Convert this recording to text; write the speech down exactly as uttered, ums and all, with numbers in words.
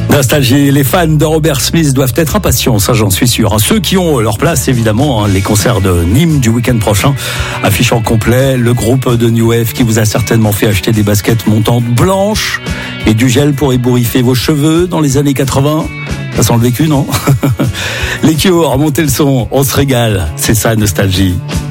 Nostalgie, les fans de Robert Smith doivent être impatients, ça j'en suis sûr. Ceux qui ont leur place, évidemment, les concerts de Nîmes du week-end prochain, affichant complet, le groupe de New Wave qui vous a certainement fait acheter des baskets montantes blanches et du gel pour ébouriffer vos cheveux dans les années quatre-vingts. Ça sent le vécu, non? Les Cure, montez le son, on se régale, c'est ça Nostalgie.